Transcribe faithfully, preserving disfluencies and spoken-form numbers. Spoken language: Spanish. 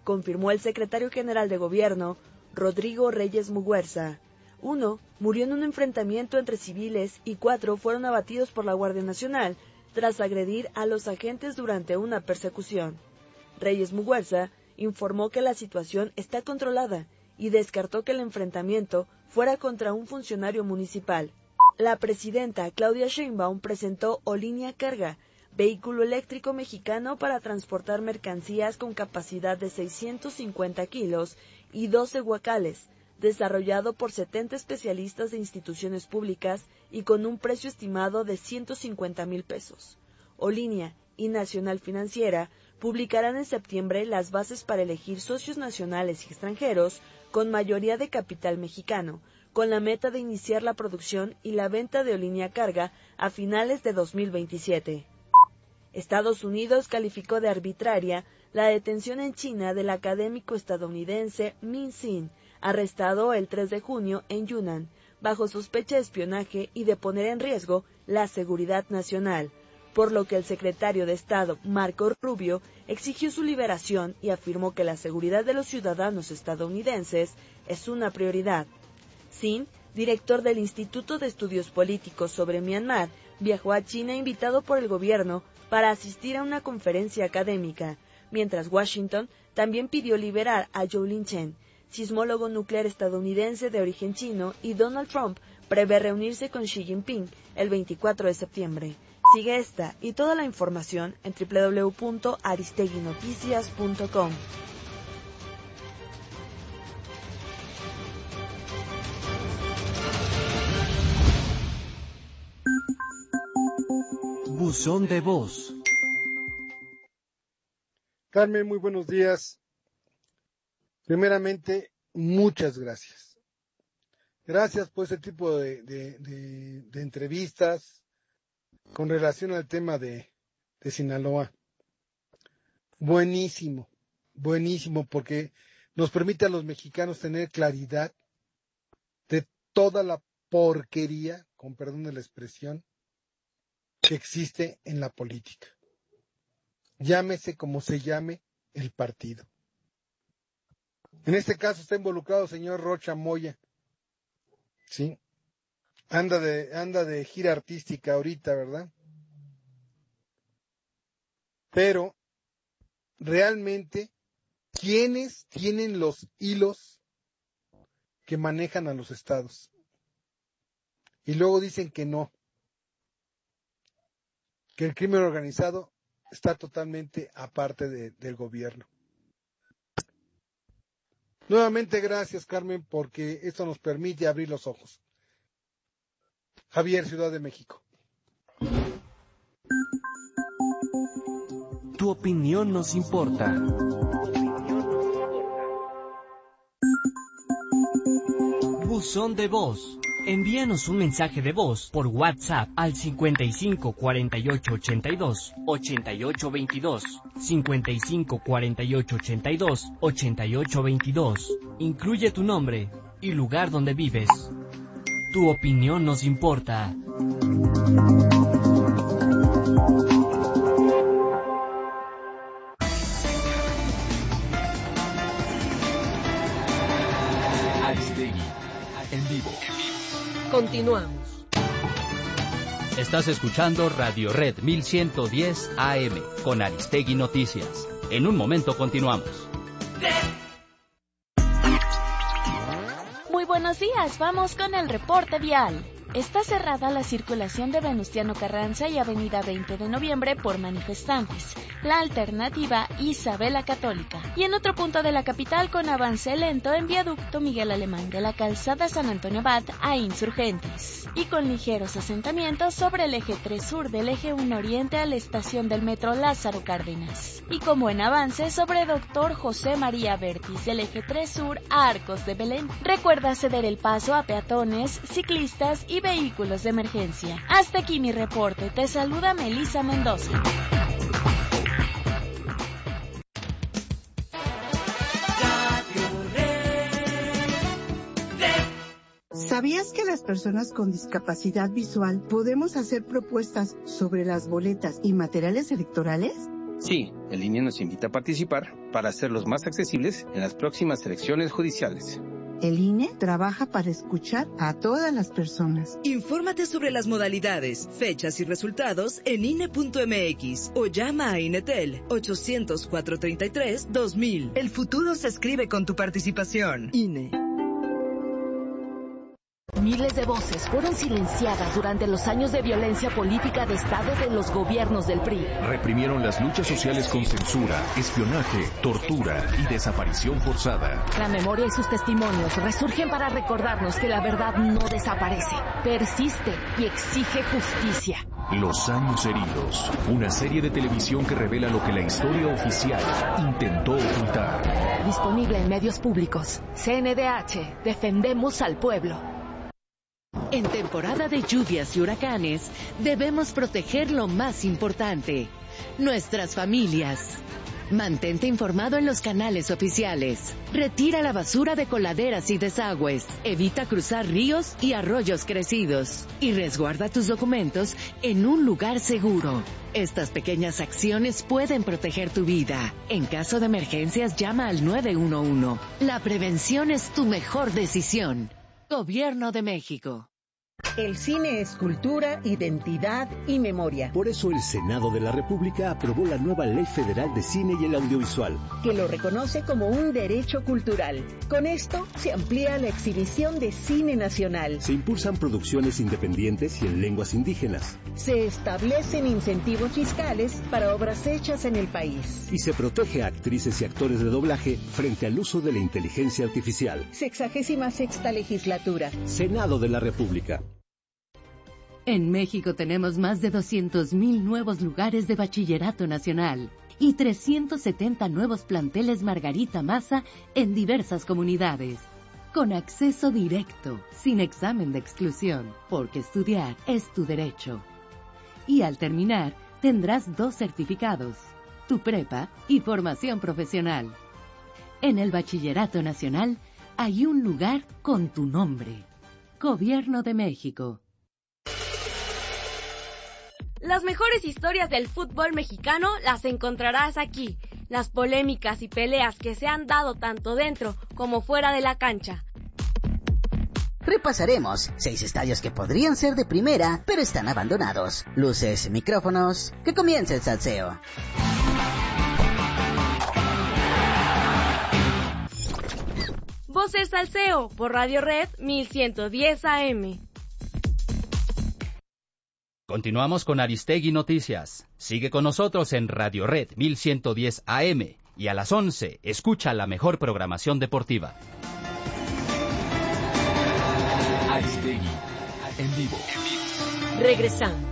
confirmó el secretario general de Gobierno, Rodrigo Reyes Muguerza. Uno murió en un enfrentamiento entre civiles y cuatro fueron abatidos por la Guardia Nacional tras agredir a los agentes durante una persecución. Reyes Muguerza informó que la situación está controlada y descartó que el enfrentamiento fuera contra un funcionario municipal. La presidenta Claudia Sheinbaum presentó Olinia Carga, vehículo eléctrico mexicano para transportar mercancías con capacidad de seiscientos cincuenta kilos y doce guacales, desarrollado por setenta especialistas de instituciones públicas y con un precio estimado de ciento cincuenta mil pesos. Olinia y Nacional Financiera publicarán en septiembre las bases para elegir socios nacionales y extranjeros con mayoría de capital mexicano, con la meta de iniciar la producción y la venta de Olinia Carga a finales de dos mil veintisiete. Estados Unidos calificó de arbitraria la detención en China del académico estadounidense Min Sin, arrestado el tres de junio en Yunnan, bajo sospecha de espionaje y de poner en riesgo la seguridad nacional, por lo que el secretario de Estado, Marco Rubio, exigió su liberación y afirmó que la seguridad de los ciudadanos estadounidenses es una prioridad. Sin, director del Instituto de Estudios Políticos sobre Myanmar, viajó a China invitado por el gobierno para asistir a una conferencia académica, mientras Washington también pidió liberar a Zhou Linchen, sismólogo nuclear estadounidense de origen chino, y Donald Trump prevé reunirse con Xi Jinping el veinticuatro de septiembre. Sigue esta y toda la información en doble u doble u doble u punto aristeguinoticias punto com. Buzón de voz. Carmen, muy buenos días. Primeramente, muchas gracias. Gracias por ese tipo de, de, de, de entrevistas con relación al tema de, de Sinaloa. Buenísimo, buenísimo, porque nos permite a los mexicanos tener claridad de toda la porquería, con perdón de la expresión, que existe en la política. Llámese como se llame el partido. En este caso está involucrado el señor Rocha Moya, ¿sí? Anda de, anda de gira artística ahorita, ¿verdad? Pero, realmente, ¿quiénes tienen los hilos que manejan a los estados? Y luego dicen que no, que el crimen organizado está totalmente aparte de, del gobierno. Nuevamente gracias, Carmen, porque esto nos permite abrir los ojos. Javier, Ciudad de México. Tu opinión nos importa. Buzón de voz. Envíanos un mensaje de voz por WhatsApp al cincuenta y cinco cuarenta y ocho ochenta y dos ochenta y ocho veintidós, cincuenta y cinco cuarenta y ocho ochenta y dos ochenta y ocho veintidós. Incluye tu nombre y lugar donde vives. Tu opinión nos importa. Aristegui, en vivo. Continuamos. Estás escuchando Radio Red mil ciento diez A M con Aristegui Noticias. En un momento continuamos. Muy buenos días, vamos con el reporte vial. Está cerrada la circulación de Venustiano Carranza y Avenida veinte de noviembre por manifestantes. La alternativa Isabela Católica. Y en otro punto de la capital con avance lento en viaducto Miguel Alemán de la calzada San Antonio Abad a Insurgentes. Y con ligeros asentamientos sobre el eje tres sur del eje uno oriente a la estación del metro Lázaro Cárdenas. Y con buen avance sobre Doctor José María Bertis del eje tres sur a Arcos de Belén. Recuerda ceder el paso a peatones, ciclistas y vehículos de emergencia. Hasta aquí mi reporte. Te saluda Melissa Mendoza. ¿Sabías que las personas con discapacidad visual podemos hacer propuestas sobre las boletas y materiales electorales? Sí, el I N E nos invita a participar para hacerlos más accesibles en las próximas elecciones judiciales. El I N E trabaja para escuchar a todas las personas. Infórmate sobre las modalidades, fechas y resultados en I N E punto M X o llama a Inetel ochocientos, cuatrocientos treinta y tres, dos mil. El futuro se escribe con tu participación. I N E. Miles de voces fueron silenciadas durante los años de violencia política de Estado de los gobiernos del P R I. Reprimieron las luchas sociales con censura, espionaje, tortura y desaparición forzada. La memoria y sus testimonios resurgen para recordarnos que la verdad no desaparece, persiste y exige justicia. Los años heridos, una serie de televisión que revela lo que la historia oficial intentó ocultar. Disponible en medios públicos. C N D H, defendemos al pueblo. En temporada de lluvias y huracanes, debemos proteger lo más importante, nuestras familias. Mantente informado en los canales oficiales. Retira la basura de coladeras y desagües. Evita cruzar ríos y arroyos crecidos. Y resguarda tus documentos en un lugar seguro. Estas pequeñas acciones pueden proteger tu vida. En caso de emergencias, llama al nueve uno uno. La prevención es tu mejor decisión. Gobierno de México. El cine es cultura, identidad y memoria. Por eso el Senado de la República aprobó la nueva Ley Federal de Cine y el Audiovisual, que lo reconoce como un derecho cultural. Con esto se amplía la exhibición de cine nacional. Se impulsan producciones independientes y en lenguas indígenas. Se establecen incentivos fiscales para obras hechas en el país. Y se protege a actrices y actores de doblaje frente al uso de la inteligencia artificial. Sexagésima sexta legislatura. Senado de la República. En México tenemos más de doscientos mil nuevos lugares de bachillerato nacional y trescientos setenta nuevos planteles Margarita Maza en diversas comunidades. Con acceso directo, sin examen de exclusión, porque estudiar es tu derecho. Y al terminar, tendrás dos certificados, tu prepa y formación profesional. En el Bachillerato Nacional hay un lugar con tu nombre. Gobierno de México. Las mejores historias del fútbol mexicano las encontrarás aquí. Las polémicas y peleas que se han dado tanto dentro como fuera de la cancha. Repasaremos seis estadios que podrían ser de primera, pero están abandonados. Luces, micrófonos, que comience el salseo. Voces Salseo por Radio Red mil ciento diez A M. Continuamos con Aristegui Noticias. Sigue con nosotros en Radio Red mil ciento diez A M y a las once escucha la mejor programación deportiva. Aristegui, en vivo. Regresamos.